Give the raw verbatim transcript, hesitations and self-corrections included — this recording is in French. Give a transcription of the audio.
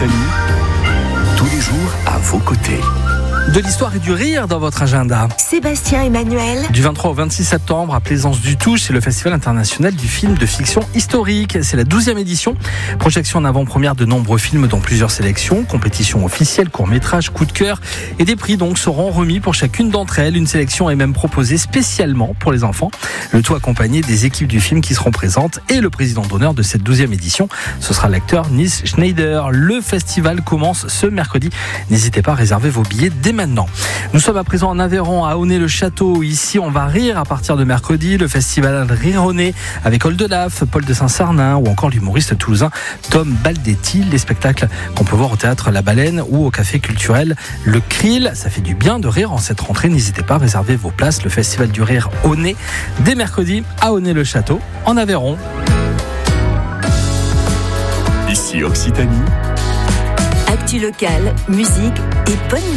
Occitanie, tous les jours à vos côtés. De l'histoire et du rire dans votre agenda. Sébastien Emmanuel. Du vingt-trois au vingt-six septembre à Plaisance-du-Touche, c'est le Festival international du film de fiction historique. C'est la douzième édition. Projection en avant-première de nombreux films dont plusieurs sélections, compétition officielle, court-métrage, coup de cœur et des prix donc seront remis pour chacune d'entre elles. Une sélection est même proposée spécialement pour les enfants. Le tout accompagné des équipes du film qui seront présentes et le président d'honneur de cette douzième édition. Ce sera l'acteur Nils Schneider. Le festival commence ce mercredi. N'hésitez pas à réserver vos billets dès maintenant. Nous sommes à présent en Aveyron, à Aunay-le-Château. Ici, on va rire à partir de mercredi. Le festival Rire-Aunay avec Oldelaf, Paul de Saint-Sarnin ou encore l'humoriste toulousain Tom Baldetti. Les spectacles qu'on peut voir au théâtre La Baleine ou au café culturel Le Krill. Ça fait du bien de rire en cette rentrée. N'hésitez pas à réserver vos places. Le festival du Rire Aunay dès mercredi à Aunay-le-Château en Aveyron. Ici Occitanie. Actu locale, musique et bonne